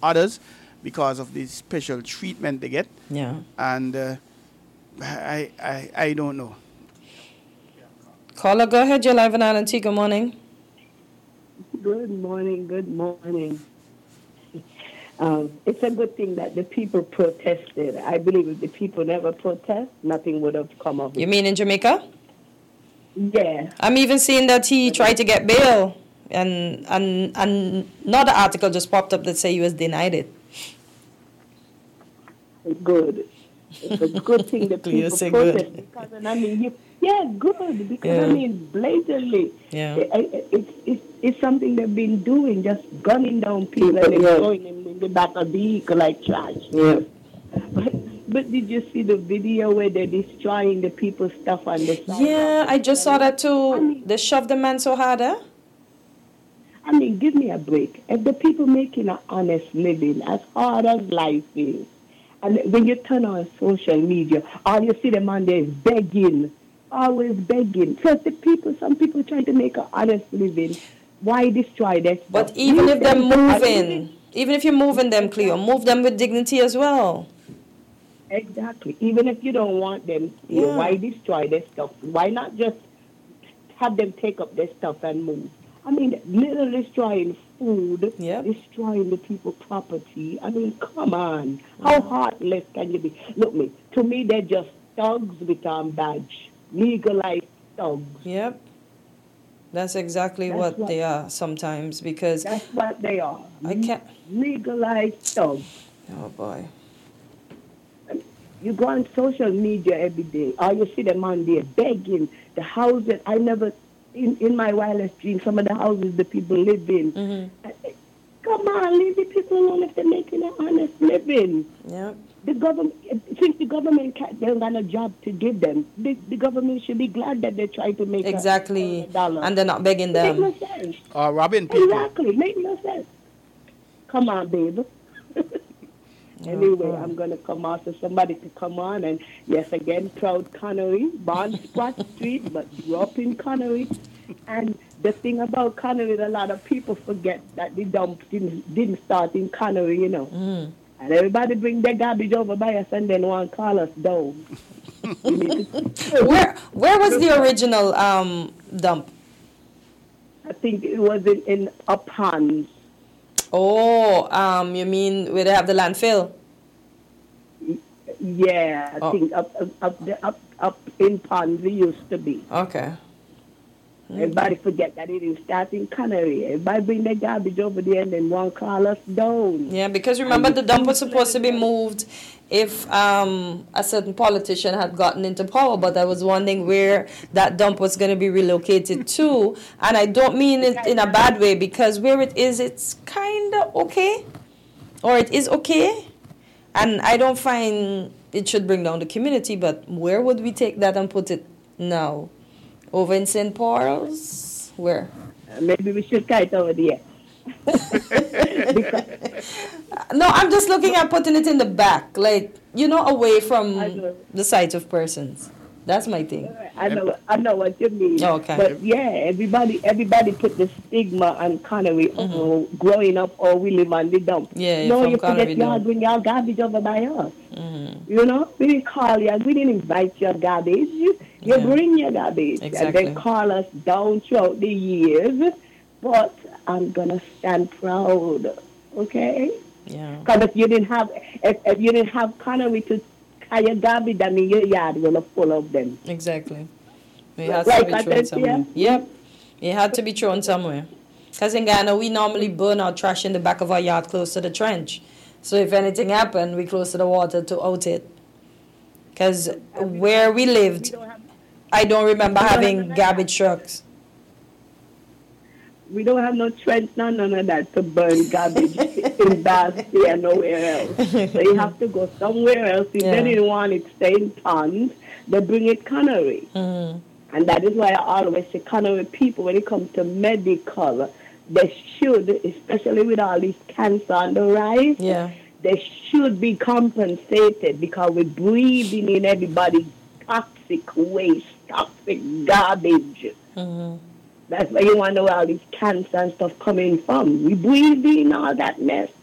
others because of the special treatment they get. Yeah. And I don't know. Caller, go ahead. You're live on Island Tea. Good morning. Good morning. Good morning. It's a good thing that the people protested. I believe if the people never protest, nothing would have come of it. You mean in Jamaica? Yeah. I'm even seeing that he tried to get bail, and another article just popped up that say he was denied it. Good. It's a good thing that people Say protest good. because, and I mean, good because Yeah. I mean, blatantly, Yeah. it's something they've been doing, just gunning down people and then throwing them in the back of the vehicle like trash. Yeah. But did you see the video where they're destroying the people's stuff on the side? Yeah, I just saw that too. I mean, They shoved the man so hard, huh? I mean, give me a break. If the people making an honest living, as hard as life is, and when you turn on social media, all you see them on there is begging, always begging. So if the people, some people trying to make an honest living, why destroy that stuff? But even if they're moving, even if you're moving them, Cleo, move them with dignity as well. Exactly. Even if you don't want them, Yeah. why destroy their stuff? Why not just have them take up their stuff and move? I mean, literally destroying food, Yep. destroying the people's property. I mean, come on. How heartless can you be? Look, to me, they're just thugs with a badge. Legalized thugs. Yep. That's exactly what they are sometimes, because That's what they are. I can't. Legalized thugs. Oh boy. You go on social media every day, or you see them on there begging. The houses, I never, in my wildest dream, some of the houses the people live in. Mm-hmm. Come on, leave the people alone if they're making an honest living. Yep. The government, since the government they don't got a job to give them, the government should be glad that they try to make Exactly. a dollar. And they're not begging them. Make no sense. Robbing people. Exactly, make no sense. Come on, babe. Anyway, I'm going to come out to somebody to come on. And yes, again, proud Connery, born Spot Street, but grew up in Connery. And the thing about Connery, a lot of people forget that the dump didn't start in Connery, you know. Mm. And everybody bring their garbage over by us and then want to call us down. Where was the original dump? I think it was in Upon. Oh, you mean where they have the landfill? Yeah, I think up in Ponds it used to be. Okay. Everybody forget that it didn't start in Canary. Everybody bring their garbage over there and then won't call us down. Yeah, because remember the dump was supposed to be moved if a certain politician had gotten into power, but I was wondering where that dump was going to be relocated to. And I don't mean it in a bad way, because where it is, it's kind of okay. Or it is okay. And I don't find it should bring down the community, but where would we take that and put it now? Over in St. Paul's? Where? Maybe we should kite over there. No, I'm just looking at putting it in the back, like, away from the sight of persons. That's my thing. I know what you mean. Okay. But yeah, everybody put the stigma on Connery growing up or we live on the dump. Yeah, no, from you forget Connery y'all dump. bring y'all garbage over by us. Mm-hmm. We didn't call you, we didn't invite your garbage. You bring your garbage. Exactly. And then call us down throughout the years. But I'm gonna stand proud. Okay? Yeah. Because if you didn't have Connery to carry your garbage, I mean your yard will have full of them. Exactly. It has Like to I be thrown said, somewhere. yeah. Yep. It had to be thrown somewhere. Because in Ghana, we normally burn our trash in the back of our yard close to the trench. So if anything happened, we close to the water to out it. Because where we lived, I don't remember having garbage trucks. We don't have no trench, none of that to burn garbage in Basti and nowhere else. So you have to go somewhere else. If they didn't want it stay in ponds, they bring it Connery. Mm-hmm. And that is why I always say Connery people, when it comes to medical, they should, especially with all this cancer on the rise, they should be compensated because we're breathing in everybody's toxic waste, toxic garbage. Mm-hmm. That's why you wonder where all this cancer and stuff coming from. We breathe in all that mess.